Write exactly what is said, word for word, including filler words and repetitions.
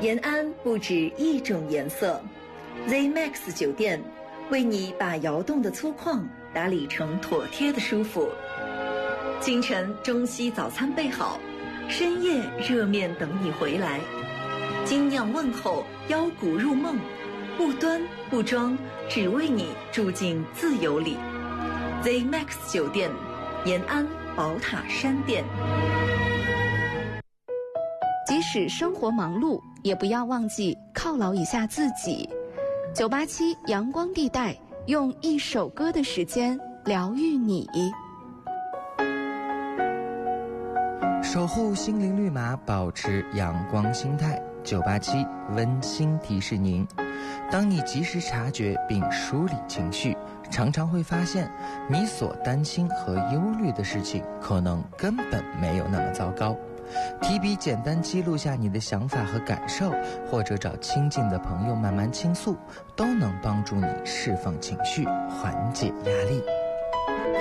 延安不止一种颜色 ，Z Max 酒店为你把摇动的粗犷打理成妥帖的舒服。清晨中西早餐备好，深夜热面等你回来。精酿问候，邀骨入梦，不端不装，只为你住进自由里。Z Max 酒店，延安宝塔山店。 即使生活忙碌，也不要忘记犒劳一下自己。九八七阳光地带，用一首歌的时间疗愈你。 守护心灵绿码，保持阳光心态。九八七温馨提示您：当你及时察觉并梳理情绪，常常会发现你所担心和忧虑的事情可能根本没有那么糟糕。提笔简单记录下你的想法和感受，或者找亲近的朋友慢慢倾诉，都能帮助你释放情绪，缓解压力。